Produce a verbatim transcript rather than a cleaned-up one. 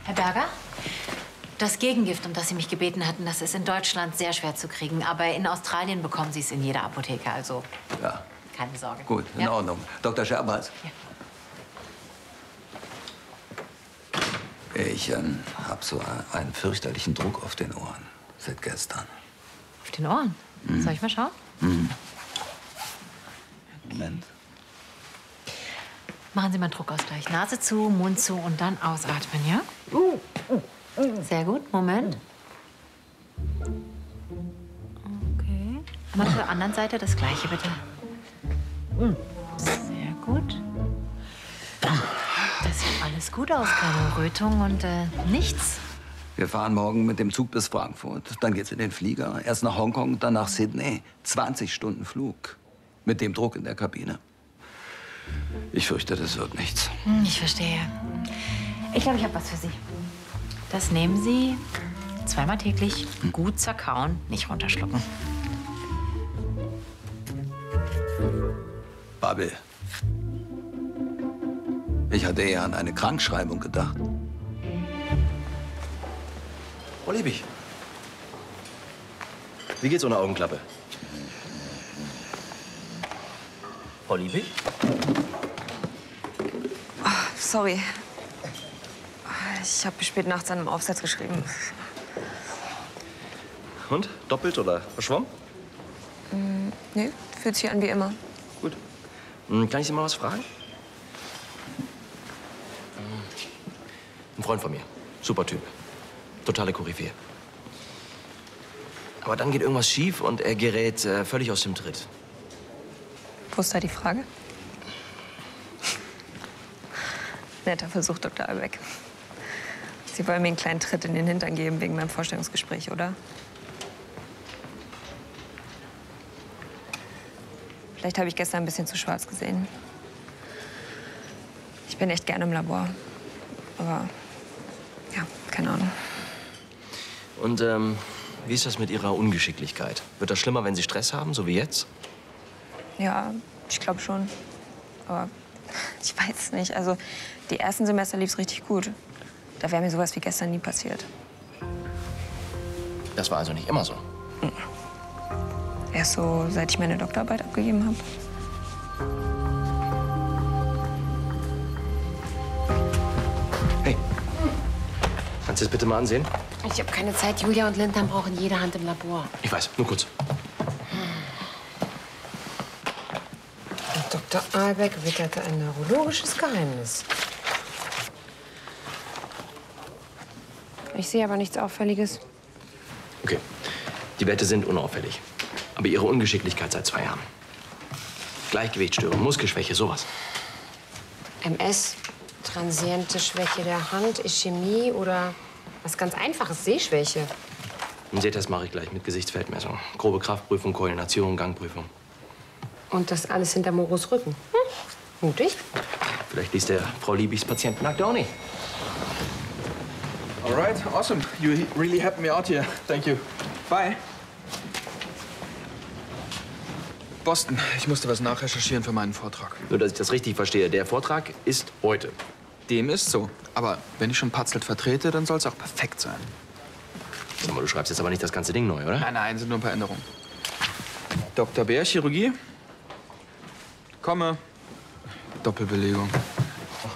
Herr Berger, das Gegengift, um das Sie mich gebeten hatten, das ist in Deutschland sehr schwer zu kriegen. Aber in Australien bekommen Sie es in jeder Apotheke, also ja. Keine Sorge. Gut, in ja. Ordnung. Doktor Scherbers. Ja. Ich ähm, habe so einen fürchterlichen Druck auf den Ohren seit gestern. Auf den Ohren? Mhm. Soll ich mal schauen? Mhm. Moment. Machen Sie mal einen Druckausgleich. Nase zu, Mund zu und dann ausatmen, ja? Sehr gut. Moment. Okay. Mal zur anderen Seite das Gleiche, bitte. Sehr gut. Das sieht alles gut aus. Keine Rötung und äh, nichts. Wir fahren morgen mit dem Zug bis Frankfurt. Dann geht's in den Flieger. Erst nach Hongkong, dann nach Sydney. zwanzig Stunden Flug. Mit dem Druck in der Kabine. Ich fürchte, das wird nichts. Ich verstehe. Ich glaube, ich habe was für Sie. Das nehmen Sie zweimal täglich. Gut zerkauen, nicht runterschlucken. Babbel. Ich hatte eher an eine Krankschreibung gedacht. Frau Liebig. Wie geht's ohne Augenklappe? Frau Liebig? Oh, sorry. Ich habe bis spät nachts an einem Aufsatz geschrieben. Und? Doppelt oder verschwommen? Mm, nee, fühlt sich an wie immer. Gut. Hm, kann ich Sie mal was fragen? Ein Freund von mir. Super Typ. Totale Koryphäe. Aber dann geht irgendwas schief und er gerät äh, völlig aus dem Tritt. Wo ist da die Frage? Netter Versuch, Doktor Albeck. Sie wollen mir einen kleinen Tritt in den Hintern geben wegen meinem Vorstellungsgespräch, oder? Vielleicht habe ich gestern ein bisschen zu schwarz gesehen. Ich bin echt gerne im Labor. Aber, ja, keine Ahnung. Und ähm, wie ist das mit Ihrer Ungeschicklichkeit? Wird das schlimmer, wenn Sie Stress haben, so wie jetzt? Ja, ich glaube schon. Aber ich weiß nicht. Also, die ersten Semester lief es richtig gut. Da wäre mir sowas wie gestern nie passiert. Das war also nicht immer so? Mhm. Erst so, seit ich meine Doktorarbeit abgegeben habe. Hey, kannst du das bitte mal ansehen? Ich habe keine Zeit. Julia und Lindner brauchen jede Hand im Labor. Ich weiß, nur kurz. Doktor Albeck witterte ein neurologisches Geheimnis. Ich sehe aber nichts Auffälliges. Okay, die Werte sind unauffällig. Aber Ihre Ungeschicklichkeit seit zwei Jahren. Gleichgewichtsstörung, Muskelschwäche, sowas. M S, transiente Schwäche der Hand, Ischämie oder was ganz Einfaches, Sehschwäche. Einen Sehtest mache ich gleich mit Gesichtsfeldmessung. Grobe Kraftprüfung, Koordination, Gangprüfung. Und das alles hinter Moros Rücken. Hm, mutig. Vielleicht liest der Frau Liebigs Patientenakte auch nicht. All right, awesome. You really helped me out here. Thank you. Bye. Boston, ich musste was nachrecherchieren für meinen Vortrag. Nur, dass ich das richtig verstehe. Der Vortrag ist heute. Dem ist so. Aber wenn ich schon Patzelt vertrete, dann soll es auch perfekt sein. Sag mal, du schreibst jetzt aber nicht das ganze Ding neu, oder? Nein, nein, sind nur ein paar Änderungen. Doktor Bär, Chirurgie. Komme. Doppelbelegung.